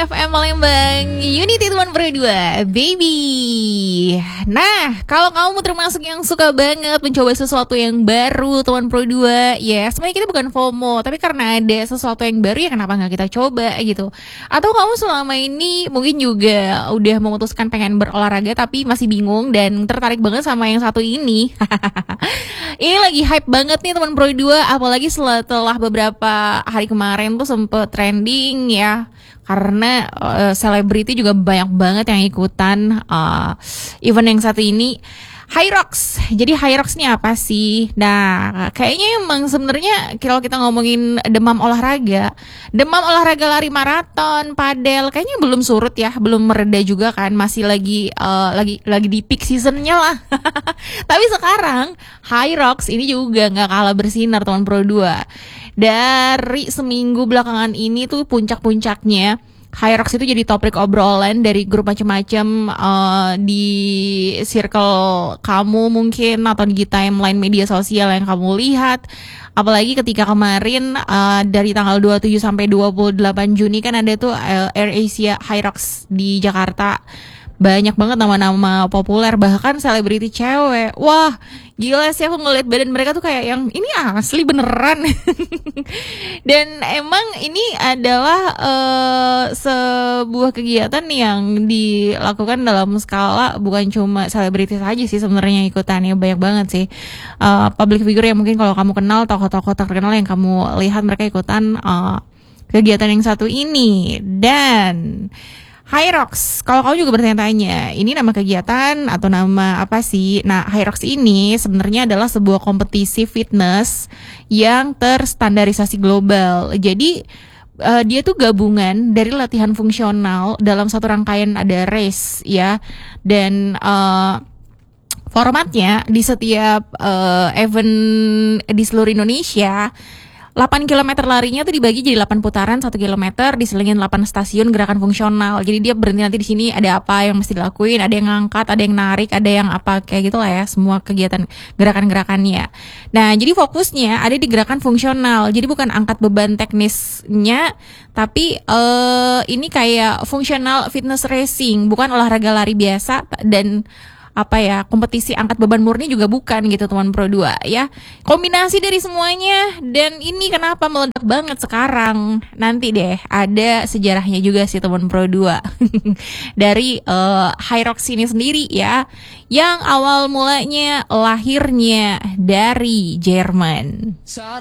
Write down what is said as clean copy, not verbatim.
FM Palembang, Unity 1/2, baby. Nah, kalau kamu termasuk yang suka banget mencoba sesuatu yang baru, Tuan Pro 2, ya sebenarnya kita bukan FOMO, tapi karena ada sesuatu yang baru ya kenapa nggak kita coba gitu. Atau kamu selama ini mungkin juga udah memutuskan pengen berolahraga tapi masih bingung dan tertarik banget sama yang satu ini. Ini lagi hype banget nih teman Pro 2, apalagi setelah beberapa hari kemarin tuh sempet trending ya. Karena selebriti juga banyak banget yang ikutan event yang satu ini, HYROX. Jadi HYROX ini apa sih? Nah, kayaknya emang sebenarnya kalau kita ngomongin demam olahraga lari maraton, padel, kayaknya belum surut ya, belum mereda juga kan, masih lagi di peak seasonnya lah. Tapi sekarang HYROX ini juga nggak kalah bersinar teman Pro 2. Dari seminggu belakangan ini tuh puncak-puncaknya HYROX itu jadi topik obrolan dari grup macam-macam di circle kamu mungkin atau di timeline media sosial yang kamu lihat. Apalagi ketika kemarin dari tanggal 27 sampai 28 Juni kan ada tuh AirAsia HYROX di Jakarta. Banyak banget nama-nama populer, bahkan selebriti cewek. Wah, gila sih aku ngeliat badan mereka tuh kayak yang ini asli beneran. Dan emang ini adalah sebuah kegiatan yang dilakukan dalam skala bukan cuma selebriti saja sih sebenarnya ikutannya, banyak banget sih public figure yang mungkin kalau kamu kenal, tokoh-tokoh terkenal yang kamu lihat mereka ikutan kegiatan yang satu ini. Dan HYROX, kalau kamu juga bertanya-tanya, ini nama kegiatan atau nama apa sih? Nah, HYROX ini sebenarnya adalah sebuah kompetisi fitness yang terstandarisasi global. Jadi dia tuh gabungan dari latihan fungsional dalam satu rangkaian ada race ya, dan formatnya di setiap event di seluruh Indonesia. 8 km larinya tuh dibagi jadi 8 putaran, 1 km diselingin 8 stasiun gerakan fungsional. Jadi dia berhenti nanti di sini ada apa yang mesti dilakuin, ada yang ngangkat, ada yang narik, ada yang apa kayak gitu lah ya, semua kegiatan gerakan-gerakannya. Nah, jadi fokusnya ada di gerakan fungsional. Jadi bukan angkat beban teknisnya, tapi ini kayak fungsional fitness racing, bukan olahraga lari biasa dan apa ya, kompetisi angkat beban murni juga bukan gitu teman Pro 2 ya. Kombinasi dari semuanya, dan ini kenapa meledak banget sekarang. Nanti deh ada sejarahnya juga sih teman Pro 2. Dari HYROX ini sendiri ya, yang awal mulanya lahirnya dari Jerman.